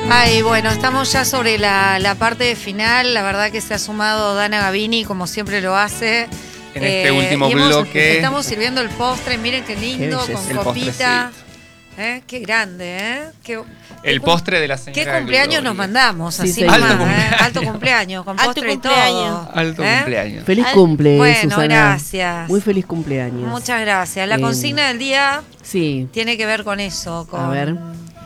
Ay, bueno, estamos ya sobre la parte final. La verdad que se ha sumado Dana Gavini, como siempre lo hace. En este último bloque. Estamos sirviendo el postre, miren qué lindo, Qué con belleza. copita. Qué grande, El postre de la señora ¿Qué cumpleaños Gloria. nos mandamos? Sí, Así señor. nomás, Alto cumpleaños. Alto cumpleaños, con Alto postre cumpleaños. y todo. Alto cumpleaños. Feliz cumple, Bueno, Susana. gracias. Muy feliz cumpleaños. Muchas gracias. La consigna del día Sí. tiene que ver con eso, con A ver.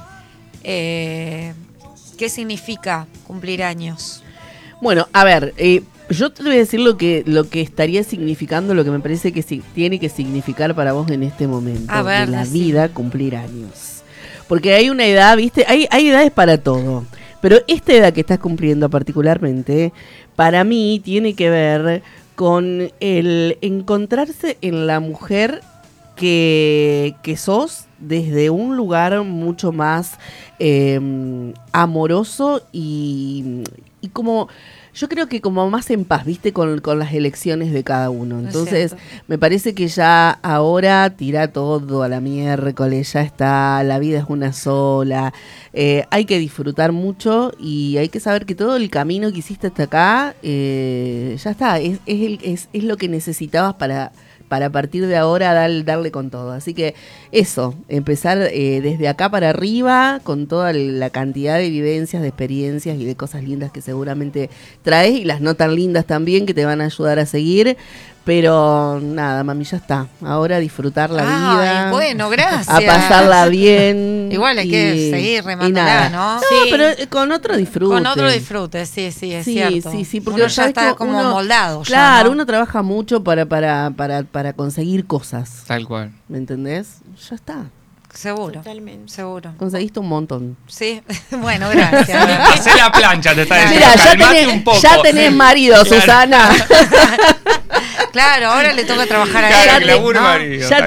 ¿qué significa cumplir años? Bueno, a ver, yo te voy a decir lo que estaría significando, lo que me parece que tiene que significar para vos en este momento A ver, de la decí. vida cumplir años. Porque hay una edad, ¿viste? Hay edades para todo. Pero esta edad que estás cumpliendo particularmente, para mí tiene que ver con el encontrarse en la mujer que sos desde un lugar mucho más amoroso y como... Yo creo que como más en paz, ¿viste? Con las elecciones de cada uno. Entonces, cierto. me parece que ya ahora tira todo a la miércoles, ya está, la vida es una sola. Hay que disfrutar mucho y hay que saber que todo el camino que hiciste hasta acá, ya está, es lo que necesitabas para a partir de ahora darle con todo. Así que eso, empezar desde acá para arriba con toda la cantidad de vivencias, de experiencias y de cosas lindas que seguramente traes y las no tan lindas también que te van a ayudar a seguir. Pero nada, mami, ya está. Ahora disfrutar la vida. Bueno, gracias. A pasarla bien. Igual hay que seguir remándola, ¿no? No, Sí. pero con otro disfrute. Con otro disfrute, sí, es cierto. Sí, porque uno ya está como moldado. Claro, ya, ¿no? uno trabaja mucho para conseguir cosas. Tal cual. ¿Me entendés? Ya está. Seguro. Totalmente. Seguro. Conseguiste un montón. Sí, bueno, gracias. Hacé la plancha, te está diciendo. Mira, Calmate un poco. ya tenés marido, Claro. Susana. Claro, ahora le toca trabajar a Claro, él, que labure ¿no? marido. Ya